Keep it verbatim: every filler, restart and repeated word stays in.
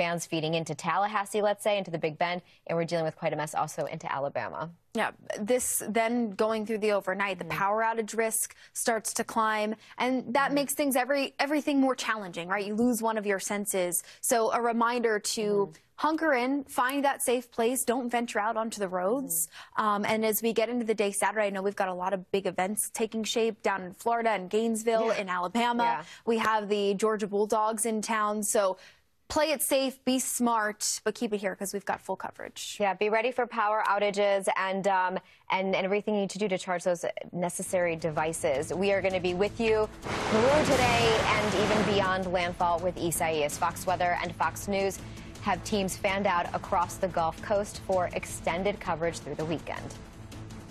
fans feeding into Tallahassee, let's say, into the Big Bend, and we're dealing with quite a mess also into Alabama. Yeah, this then going through the overnight, the mm-hmm. power outage risk starts to climb, and that mm-hmm. makes things every everything more challenging, right? You lose one of your senses. So a reminder to mm-hmm. hunker in, find that safe place, don't venture out onto the roads. Mm-hmm. um, and as we get into the day Saturday, I know we've got a lot of big events taking shape down in Florida and Gainesville, yeah. in Alabama. Yeah. We have the Georgia Bulldogs in town. So play it safe, be smart, but keep it here because we've got full coverage. Yeah, be ready for power outages and, um, and, and everything you need to do to charge those necessary devices. We are going to be with you through today and even beyond landfall with Isaias. Fox Weather and Fox News have teams fanned out across the Gulf Coast for extended coverage through the weekend.